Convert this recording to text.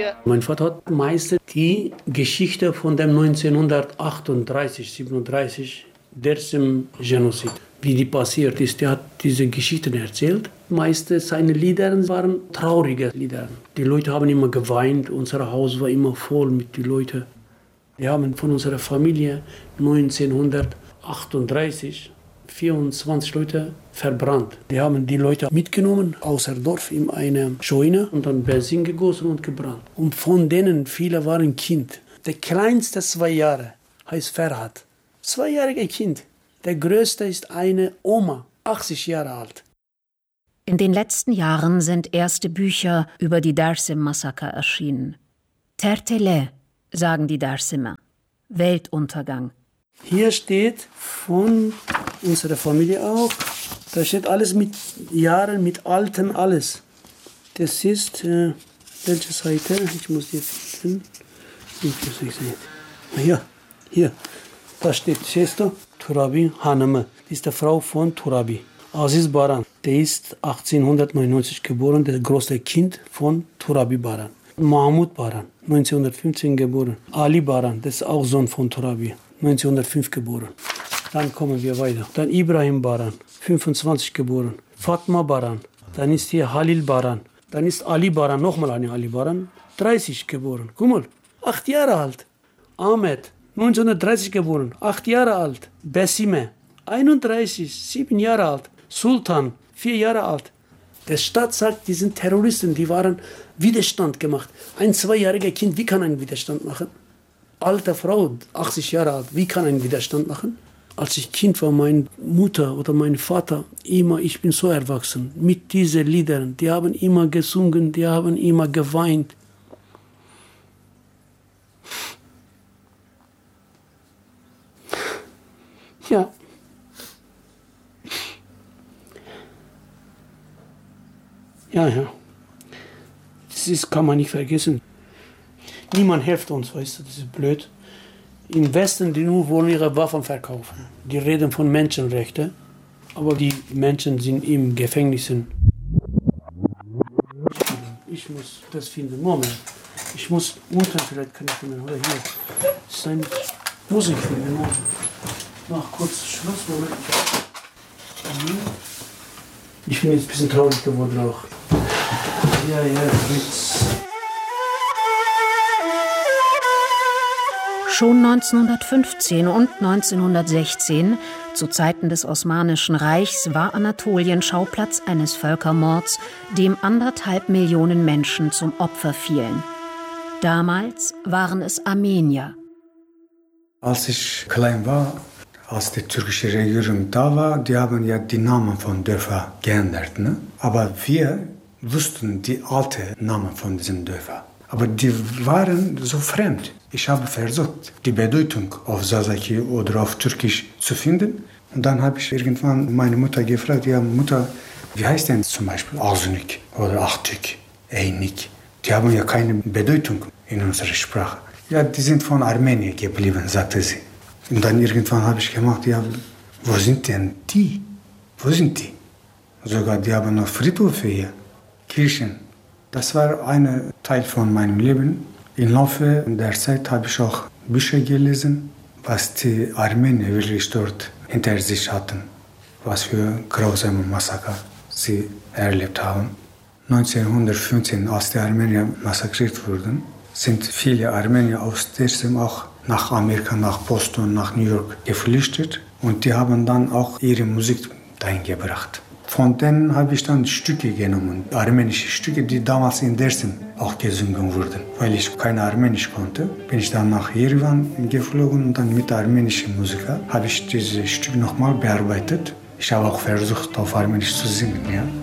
Mein Vater hat meistens die Geschichte von dem 1938, 37, Dersim-Genozid, wie die passiert ist. Er hat diese Geschichten erzählt. Meistens seine Lieder waren traurige Lieder. Die Leute haben immer geweint, unser Haus war immer voll mit den Leuten. Wir haben von unserer Familie 1938 24 Leute verbrannt. Die haben die Leute mitgenommen außer Dorf in eine Scheune und dann Benzin gegossen und gebrannt. Und von denen viele waren Kind. Der kleinste 2 Jahre heißt Ferhat. 2-jähriges Kind. Der größte ist eine Oma, 80 Jahre alt. In den letzten Jahren sind erste Bücher über die Dersim-Massaker erschienen. Tertele, sagen die Dersimer. Weltuntergang. Hier steht von unserer Familie auch, da steht alles mit Jahren, mit Alten, alles. Das ist, welche Seite? Ich muss die finden. Ja, hier. Da steht, siehst du, Turabi Hanımı. Die ist die Frau von Turabi. Aziz Baran, der ist 1899 geboren, das große Kind von Turabi Baran. Mahmud Baran, 1915 geboren. Ali Baran, das ist auch Sohn von Turabi, 1905 geboren. Dann kommen wir weiter. Dann Ibrahim Baran, 25 geboren. Fatma Baran, dann ist hier Halil Baran. Dann ist Ali Baran, nochmal eine Ali Baran, 30 geboren. Guck mal, 8 Jahre alt. Ahmed, 1930 geboren, 8 Jahre alt. Besime, 31, 7 Jahre alt. Sultan, 4 Jahre alt. Der Staat sagt, die sind Terroristen, die waren Widerstand gemacht. Ein 2-jähriges Kind, wie kann ein Widerstand machen? Alte Frau, 80 Jahre alt, wie kann ein Widerstand machen? Als ich Kind war, meine Mutter oder mein Vater, immer, ich bin so erwachsen, mit diesen Liedern, die haben immer gesungen, die haben immer geweint. Ja. Ja. Das kann man nicht vergessen. Niemand hilft uns, weißt du, das ist blöd. Im Westen, die nur wollen ihre Waffen verkaufen. Die reden von Menschenrechten, aber die Menschen sind im Gefängnis. Ich muss das finden. Moment. Ich muss unten vielleicht kann ich finden. Oder hier. Das ist ein Musik finden. Mach kurz Schluss. Moment. Ich bin jetzt ein bisschen traurig geworden auch. Ja, Fritz. Schon 1915 und 1916, zu Zeiten des Osmanischen Reichs, war Anatolien Schauplatz eines Völkermords, dem 1,5 Millionen Menschen zum Opfer fielen. Damals waren es Armenier. Als ich klein war, als die türkische Regierung da war, die haben ja die Namen von Dörfern geändert. Ne? Aber wir wussten die alten Namen von diesen Dörfern. Aber die waren so fremd. Ich habe versucht, die Bedeutung auf Sasaki oder auf Türkisch zu finden. Und dann habe ich irgendwann meine Mutter gefragt, ja Mutter, wie heißt denn zum Beispiel Azunik oder Achtük, Eynik? Die haben ja keine Bedeutung in unserer Sprache. Ja, die sind von Armenien geblieben, sagte sie. Und dann irgendwann habe ich gemacht, ja, wo sind denn die? Wo sind die? Sogar die haben noch Friedhöfe hier, Kirchen. Das war ein Teil von meinem Leben. Im Laufe der Zeit habe ich auch Bücher gelesen, was die Armenier wirklich dort hinter sich hatten, was für grausame Massaker sie erlebt haben. 1915, als die Armenier massakriert wurden, sind viele Armenier aus Dersim auch nach Amerika, nach Boston, nach New York geflüchtet und die haben dann auch ihre Musik dahin gebracht. Von denen habe ich dann Stücke genommen, armenische Stücke, die damals in Dersim auch gesungen wurden. Weil ich kein Armenisch konnte, bin ich dann nach Yerevan geflogen und dann mit armenischen Musikern habe ich diese Stücke nochmal bearbeitet. Ich habe auch versucht, auf Armenisch zu singen. Ja.